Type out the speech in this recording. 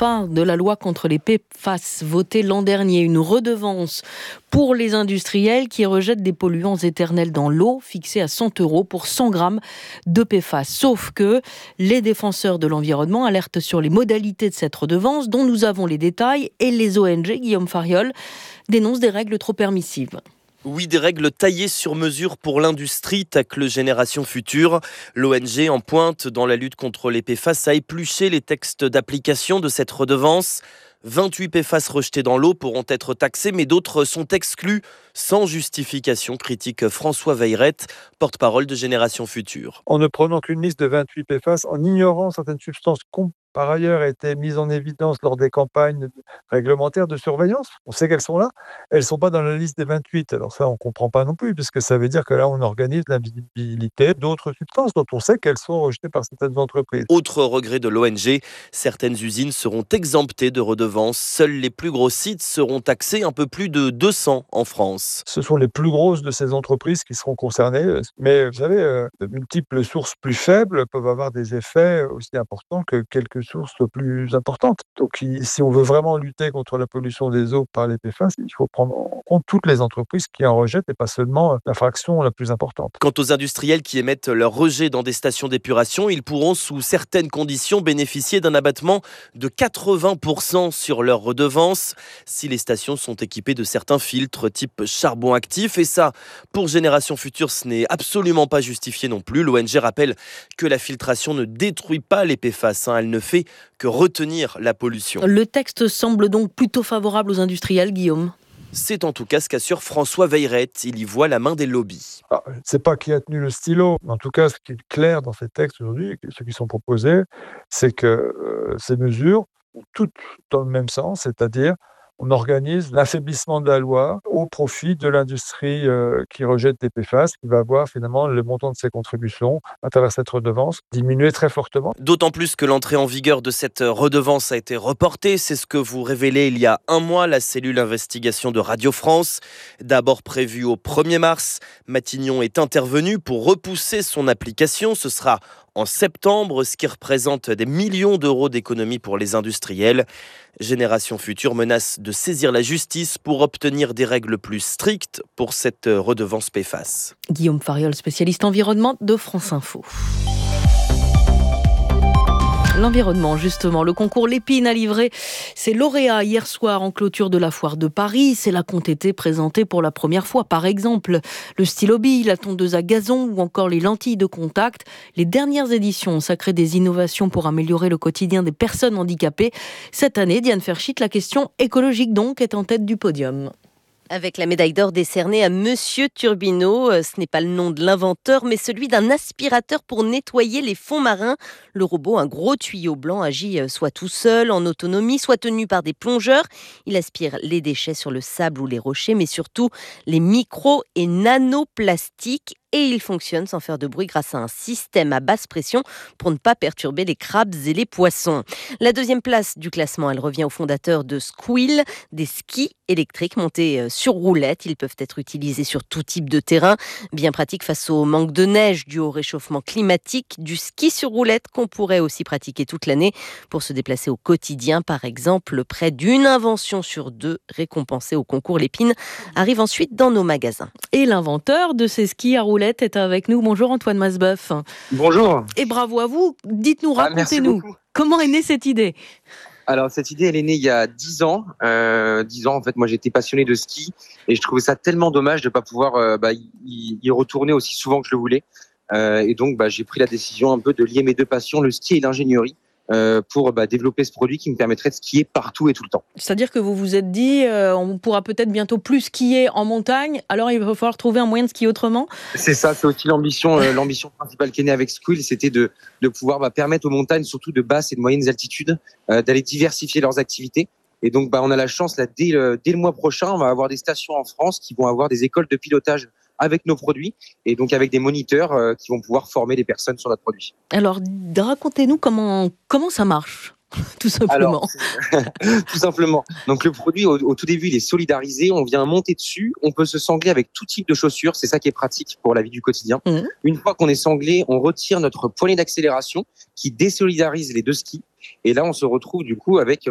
phare de la loi contre les PFAS votée l'an dernier. Une redevance pour les industriels qui rejettent des polluants éternels dans l'eau, fixée à 100 € pour 100 grammes de PFAS. Sauf que les défenseurs de l'environnement alertent sur les modalités de cette redevance dont nous avons les détails et les ONG, Guillaume Fariol, dénoncent des règles trop permissives. Oui, des règles taillées sur mesure pour l'industrie, tacle Génération Future. L'ONG en pointe dans la lutte contre les PFAS a épluché les textes d'application de cette redevance. 28 PFAS rejetés dans l'eau pourront être taxés, mais d'autres sont exclus sans justification, critique François Veyrette, porte-parole de Génération Future. En ne prenant qu'une liste de 28 PFAS, en ignorant certaines substances par ailleurs été mises en évidence lors des campagnes réglementaires de surveillance. On sait qu'elles sont là. Elles ne sont pas dans la liste des 28. Alors ça, on ne comprend pas non plus, puisque ça veut dire que là, on organise l'invisibilité d'autres substances dont on sait qu'elles sont rejetées par certaines entreprises. Autre regret de l'ONG, certaines usines seront exemptées de redevances. Seuls les plus gros sites seront taxés, un peu plus de 200 en France. Ce sont les plus grosses de ces entreprises qui seront concernées. Mais vous savez, de multiples sources plus faibles peuvent avoir des effets aussi importants que quelques sources plus importantes. Donc, si on veut vraiment lutter contre la pollution des eaux par les PFAS, il faut prendre en compte toutes les entreprises qui en rejettent et pas seulement la fraction la plus importante. Quant aux industriels qui émettent leurs rejets dans des stations d'épuration, ils pourront, sous certaines conditions, bénéficier d'un abattement de 80% sur leurs redevances si les stations sont équipées de certains filtres type charbon actif. Et ça, pour Génération Future, ce n'est absolument pas justifié non plus. L'ONG rappelle que la filtration ne détruit pas les PFAS, elle ne fait que retenir la pollution. Le texte semble donc plutôt favorable aux industriels, Guillaume. C'est en tout cas ce qu'assure François Veyrette. Il y voit la main des lobbies. Je ne sais pas qui a tenu le stylo. En tout cas, ce qui est clair dans ces textes aujourd'hui, ceux qui sont proposés, c'est que ces mesures ont toutes dans le même sens, c'est-à-dire on organise l'affaiblissement de la loi au profit de l'industrie qui rejette des PFAS, qui va voir finalement le montant de ses contributions à travers cette redevance diminuer très fortement. D'autant plus que l'entrée en vigueur de cette redevance a été reportée. C'est ce que vous révélez il y a un mois, la cellule investigation de Radio France. D'abord prévue au 1er mars, Matignon est intervenu pour repousser son application. Ce sera en septembre, ce qui représente des millions d'euros d'économies pour les industriels. Génération Future menace de saisir la justice pour obtenir des règles plus strictes pour cette redevance PFAS. Guillaume Fariol, spécialiste environnement de France Info. L'environnement, justement. Le concours Lépine a livré ses lauréats hier soir en clôture de la foire de Paris. C'est là qu'ont été présentés pour la première fois, par exemple, le stylo bille, la tondeuse à gazon ou encore les lentilles de contact. Les dernières éditions ont sacré des innovations pour améliorer le quotidien des personnes handicapées. Cette année, Diane Ferchit, la question écologique donc est en tête du podium. Avec la médaille d'or décernée à Monsieur Turbino, ce n'est pas le nom de l'inventeur, mais celui d'un aspirateur pour nettoyer les fonds marins. Le robot, un gros tuyau blanc, agit soit tout seul, en autonomie, soit tenu par des plongeurs. Il aspire les déchets sur le sable ou les rochers, mais surtout les micro- et nanoplastiques. Et il fonctionne sans faire de bruit grâce à un système à basse pression pour ne pas perturber les crabes et les poissons. La deuxième place du classement, elle revient au fondateur de Squill, des skis électriques montés sur roulette. Ils peuvent être utilisés sur tout type de terrain. Bien pratique face au manque de neige dû au réchauffement climatique. Du ski sur roulette qu'on pourrait aussi pratiquer toute l'année pour se déplacer au quotidien. Par exemple, près d'une invention sur deux récompensée au concours Lépine arrive ensuite dans nos magasins. Et l'inventeur de ces skis à roulette est avec nous. Bonjour Antoine Masboeuf. Bonjour. Et bravo à vous. Dites-nous, racontez-nous, comment est née cette idée ? Alors cette idée, elle est née il y a 10 ans. 10 ans, en fait, moi j'étais passionné de ski et je trouvais ça tellement dommage de ne pas pouvoir y retourner aussi souvent que je le voulais. Et donc j'ai pris la décision un peu de lier mes deux passions, le ski et l'ingénierie, pour développer ce produit qui me permettrait de skier partout et tout le temps. C'est-à-dire que vous vous êtes dit, on pourra peut-être bientôt plus skier en montagne, alors il va falloir trouver un moyen de skier autrement ? C'est ça, c'est aussi l'ambition principale qui est née avec Squill, c'était de pouvoir permettre aux montagnes, surtout de basses et de moyennes altitudes, d'aller diversifier leurs activités. Et donc on a la chance, là, dès le mois prochain, on va avoir des stations en France qui vont avoir des écoles de pilotage avec nos produits et donc avec des moniteurs qui vont pouvoir former les personnes sur notre produit. Alors, racontez-nous comment ça marche, tout simplement. Alors, tout simplement. Donc, le produit, au tout début, il est solidarisé. On vient monter dessus. On peut se sangler avec tout type de chaussures. C'est ça qui est pratique pour la vie du quotidien. Une fois qu'on est sanglé, on retire notre poignée d'accélération qui désolidarise les deux skis. Et là, on se retrouve du coup avec